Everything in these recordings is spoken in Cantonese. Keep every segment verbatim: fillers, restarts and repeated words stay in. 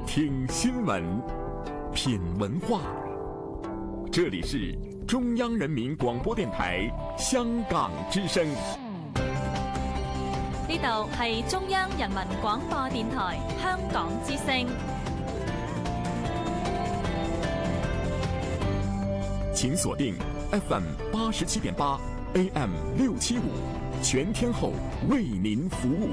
聽新聞，品文化。這裡是中央人民廣播電台香港之聲。 呢度係中央人民廣播電台香港之聲。 請鎖定 F M 八十七點八 A M 六七五，全天候為您服務。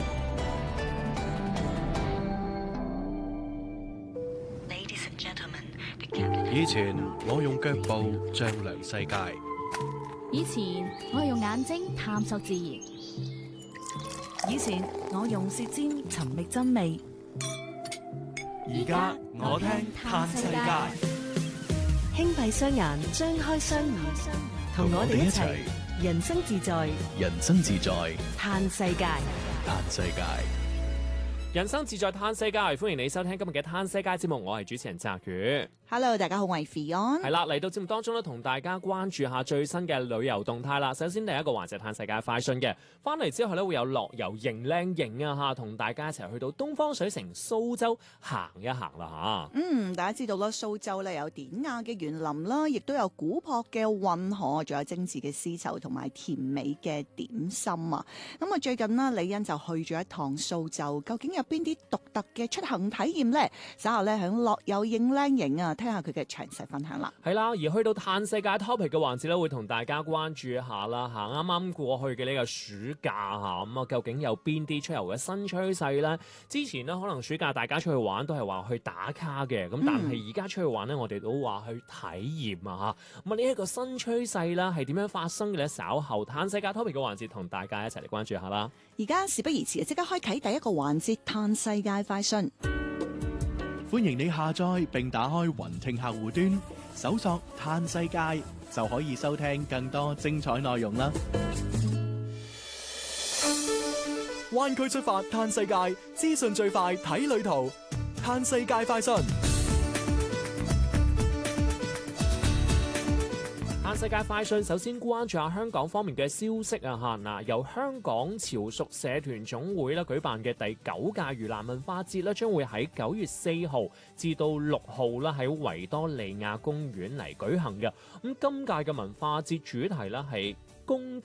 以前我用腳步丈量世界， 以前我用眼睛探索自然， 以前我用舌尖尋覓真味， 而家我聽嘆世界。 輕閉雙眼，張開雙耳，同我哋一齊人生自在， 人生自在嘆世界， 嘆世界。 人生自在嘆世界，歡迎你收聽今日嘅嘆世界節目，我係主持人澤宇。 Hello， 大家好，我係 Fion。係啦，嚟到節目當中咧，同大家關注下最新嘅旅遊動態啦。首先第一個環節嘆世界快訊嘅，翻嚟之後咧會有樂遊型靚型啊吓，同大家一齊去到東方水城蘇州行一行啦吓。 嗯，大家知道啦，蘇州咧有典雅嘅園林啦，亦都有古樸嘅運河，仲有精緻嘅絲綢同埋甜美嘅點心啊。咁啊，最近呢，李欣就去咗一趟蘇州，究竟有邊啲獨特嘅出行體驗呢？稍後咧響樂遊型靚型啊，聽下佢嘅詳細分享啦。 係啦，而去到嘆世界 topic 嘅環節咧，會同大家關注一下啦吓。啱啱過去嘅呢個暑假吓，咁啊究竟有邊啲出遊嘅新趨勢呢？之前呢，可能暑假大家出去玩都係話去打卡嘅，咁但係而家出去玩呢，我哋都話去體驗啊吓。咁啊呢一個新趨勢啦，係點樣發生嘅呢？稍後嘆世界 topic 嘅環節，同大家一齊嚟關注一下啦。 而家事不宜遲，即刻開啟第一個環節嘆世界快訊。 歡迎你下載並打開雲聽客戶端，搜索嘆世界就可以收聽更多精彩內容啦。灣區出發嘆世界，資訊最快睇旅途，嘆世界快訊。 嘆世界快訊，首先關注下香港方面嘅消息啊吓，嗱，由香港潮屬社團總會咧舉辦嘅第九屆盂蘭文化節咧，將會喺九月四號至到六號啦，喺維多利亞公園嚟舉行嘅。咁今屆嘅文化節主題咧係公